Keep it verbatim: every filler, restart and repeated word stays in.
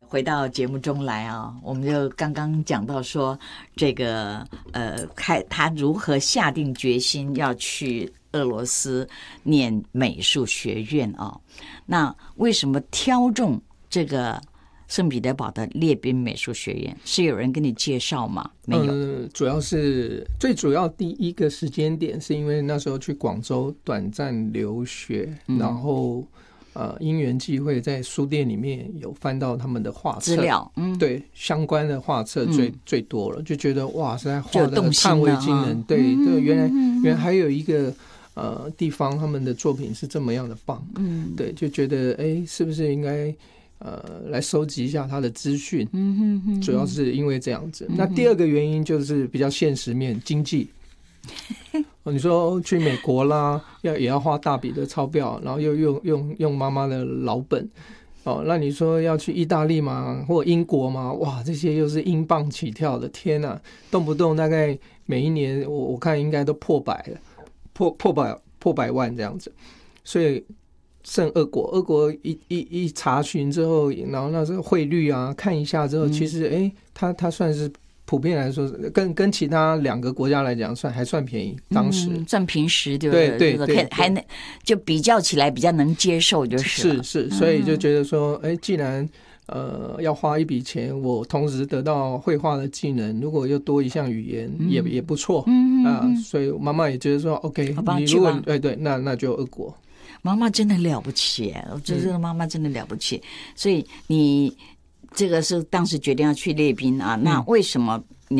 回到节目中来啊，我们就刚刚讲到说，这个呃，开他如何下定决心要去俄罗斯念美术学院啊？那为什么挑中这个圣彼得堡的列宾美术学院？是有人跟你介绍吗？没有， 嗯，主要是最主要第一个时间点，是因为那时候去广州短暂留学，嗯、然后呃因缘际会在书店里面有翻到他们的画册资料，嗯， 对相关的画册最、嗯、最多了，就觉得哇，实在画的叹为惊人，对、嗯、对，原来原来还有一个。呃，地方他们的作品是这么样的棒，嗯，对，就觉得哎，是不是应该呃来收集一下他的资讯？嗯哼哼，主要是因为这样子。嗯、那第二个原因就是比较现实面，经济。你说去美国啦，要也要花大笔的钞票，然后又用用用妈妈的老本。哦，那你说要去意大利吗？或英国吗？哇，这些又是英镑起跳的，天哪，动不动大概每一年我我看应该都破百了。破破百破百万这样子，所以剩俄国，俄国一一一查询之后，然后那时候汇率啊看一下之后，嗯、其实哎，它它算是普遍来说，跟跟其他两个国家来讲，算还算便宜，当时、 嗯、算平时，对不对？对对对， 还能就比较起来比较能接受，就是是是，所以就觉得说，哎，既然呃，要花一笔钱，我同时得到绘画的技能，如果又多一项语言，嗯、也也不错，嗯啊、呃，所以妈妈也觉得说 ，OK， 你如果对对，那那就俄国。 妈妈真的了不起，我觉得这个妈妈真的了不起，嗯、所以你这个是当时决定要去列宾啊，那为什么？